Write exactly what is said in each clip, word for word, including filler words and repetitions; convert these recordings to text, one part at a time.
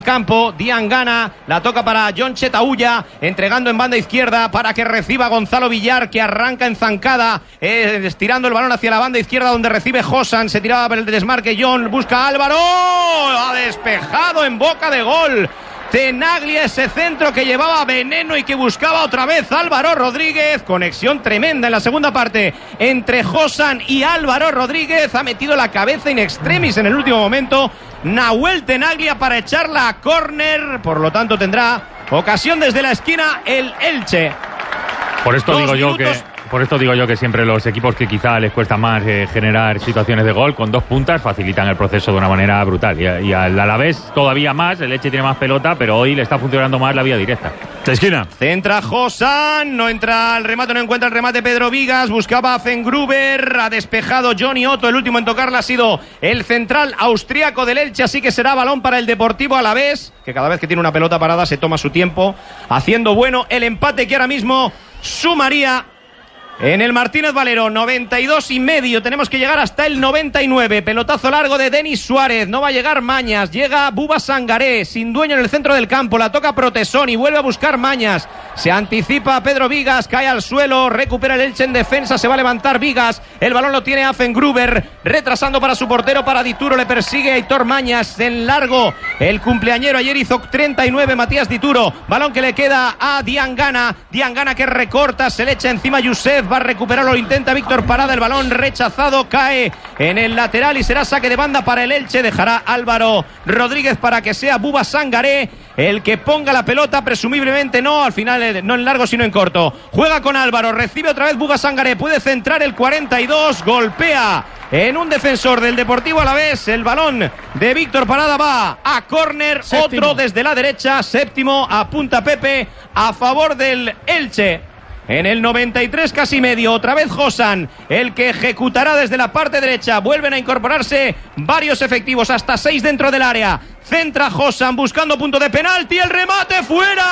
campo. Diangana la toca para John Chetaulla, entregando en banda izquierda para que reciba Gonzalo Villar, que arranca en zancada, eh, estirando el balón hacia la banda izquierda donde recibe Josan. Se tiraba por el desmarque John, busca a Álvaro, ha despejado en boca de gol Tenaglia, ese centro que llevaba veneno y que buscaba otra vez Álvaro Rodríguez. Conexión tremenda en la segunda parte entre Josan y Álvaro Rodríguez. Ha metido la cabeza in extremis en el último momento Nahuel Tenaglia para echarla a córner. Por lo tanto tendrá ocasión desde la esquina el Elche. Por esto Dos digo yo minutos. que Por esto digo yo que siempre los equipos que quizá les cuesta más eh, generar situaciones de gol, con dos puntas facilitan el proceso de una manera brutal. Y, y al Alavés todavía más, el Elche tiene más pelota, pero hoy le está funcionando más la vía directa. De esquina. Centra Josan, no entra el remate, no encuentra el remate Pedro Vigas, buscaba a Fengruber, ha despejado Johnny Otto, el último en tocarla ha sido el central austriaco del Elche, así que será balón para el Deportivo Alavés, que cada vez que tiene una pelota parada se toma su tiempo, haciendo bueno el empate que ahora mismo sumaría en el Martínez Valero. Noventa y dos y medio, tenemos que llegar hasta el noventa y nueve. Pelotazo largo de Denis Suárez, no va a llegar Mañas, llega Buba Sangaré, sin dueño en el centro del campo, la toca Protesoni, vuelve a buscar Mañas, se anticipa Pedro Vigas, cae al suelo, recupera el Elche en defensa, se va a levantar Vigas, el balón lo tiene Affengruber, retrasando para su portero, para Dituro, le persigue Aitor Mañas, en largo el cumpleañero, ayer hizo treinta y nueve Matías Dituro, balón que le queda a Diangana, Diangana que recorta, se le echa encima Youssef, va a recuperarlo, lo intenta Víctor Parada, el balón rechazado, cae en el lateral y será saque de banda para el Elche. Dejará Álvaro Rodríguez para que sea Buba Sangaré el que ponga la pelota, presumiblemente no, al final no en largo sino en corto. Juega con Álvaro, recibe otra vez Buba Sangaré, puede centrar el cuarenta y dos, golpea en un defensor del Deportivo Alavés, el balón de Víctor Parada va a córner, otro desde la derecha, séptimo, apunta Pepe a favor del Elche. En el noventa y tres casi medio, otra vez Josan, el que ejecutará desde la parte derecha. Vuelven a incorporarse varios efectivos, hasta seis dentro del área. Centra Josan buscando punto de penalti, el remate fuera.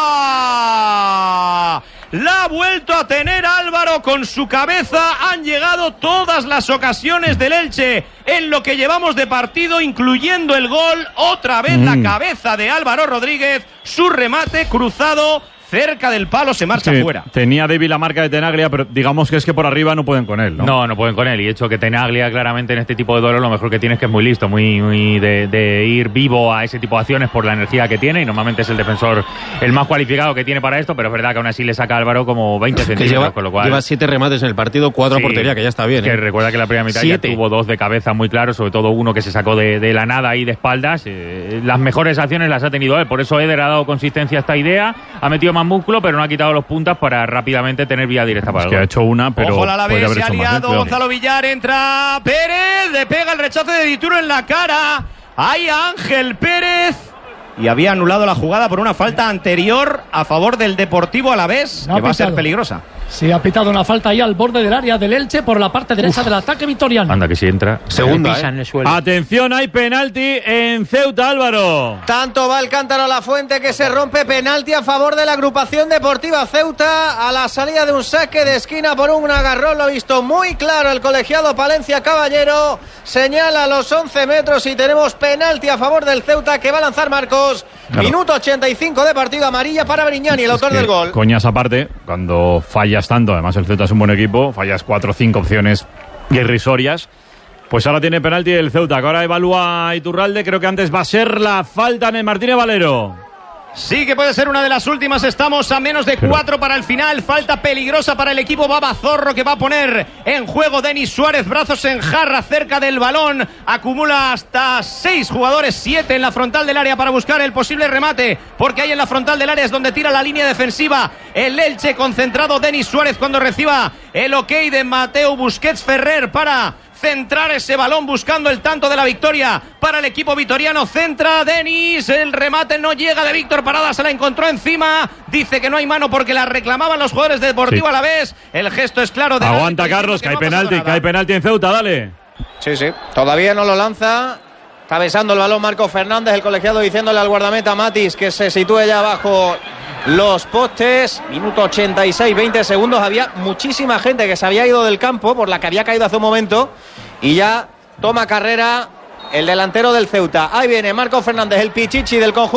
La ha vuelto a tener Álvaro con su cabeza. Han llegado todas las ocasiones del Elche en lo que llevamos de partido, incluyendo el gol. Otra vez mm. la cabeza de Álvaro Rodríguez, su remate cruzado cerca del palo, se marcha sí, fuera. Tenía débil la marca de Tenaglia, pero digamos que es que por arriba no pueden con él, ¿no? No, no pueden con él. Y hecho que Tenaglia claramente en este tipo de duelo lo mejor que tiene es que es muy listo, muy, muy de, de ir vivo a ese tipo de acciones por la energía que tiene, y normalmente es el defensor el más cualificado que tiene para esto, pero es verdad que aún así le saca a Álvaro como veinte centímetros, lleva, con lo cual... Lleva siete remates en el partido, cuatro sí, a portería, que ya está bien. Que ¿eh? recuerda que la primera mitad siete. ya tuvo dos de cabeza muy claros, sobre todo uno que se sacó de, de la nada y de espaldas. Eh, las mejores acciones las ha tenido él, por eso Eder ha dado consistencia a esta idea, ha metido más músculo, pero no ha quitado los puntas para rápidamente tener vía directa para es el que gol. ha hecho una, pero ojo, la vez se ha liado más, Gonzalo Villar, entra Pérez, le pega el rechazo de Dituro en la cara, ahí a Ángel Pérez, y había anulado la jugada por una falta anterior a favor del Deportivo Alavés, no que va a ser pitado. peligrosa. Sí, ha pitado una falta ahí al borde del área del Elche por la parte derecha Uf. del ataque vitoriano. Anda que si entra. Segunda, ¿eh? Atención, hay penalti en Ceuta, Álvaro. Tanto va el cántaro a la fuente que se rompe, penalti a favor de la agrupación deportiva Ceuta a la salida de un saque de esquina por un agarrón. Lo ha visto muy claro el colegiado Palencia Caballero, señala los once metros y tenemos penalti a favor del Ceuta que va a lanzar Marcos. Claro. Minuto ochenta y cinco de partido, amarilla para Brignani, el autor es del gol. Coñas aparte, cuando fallas tanto, además el Ceuta es un buen equipo, fallas cuatro o cinco opciones irrisorias, pues ahora tiene penalti el Ceuta, que ahora evalúa Iturralde. Creo que antes va a ser la falta en el Martínez Valero. Sí que puede ser una de las últimas, estamos a menos de cuatro para el final, falta peligrosa para el equipo Babazorro que va a poner en juego Denis Suárez, brazos en jarra cerca del balón, acumula hasta seis jugadores, siete en la frontal del área para buscar el posible remate, porque ahí en la frontal del área es donde tira la línea defensiva el Elche, concentrado Denis Suárez cuando reciba el ok de Mateo Busquets Ferrer para centrar ese balón buscando el tanto de la victoria para el equipo vitoriano. Centra Denis, el remate no llega de Víctor Parada, se la encontró encima, dice que no hay mano porque la reclamaban los jugadores de Deportivo sí. Alavés. El gesto es claro de aguanta árbitro, Carlos, que, que hay no penalti, que hay penalti en Ceuta, dale. Sí, sí, todavía no lo lanza. Cabezando el balón Marco Fernández, el colegiado diciéndole al guardameta Matis que se sitúe ya bajo los postes. Minuto ochenta y seis, veinte segundos. Había muchísima gente que se había ido del campo por la que había caído hace un momento y ya toma carrera el delantero del Ceuta. Ahí viene Marco Fernández, el pichichi del conjunto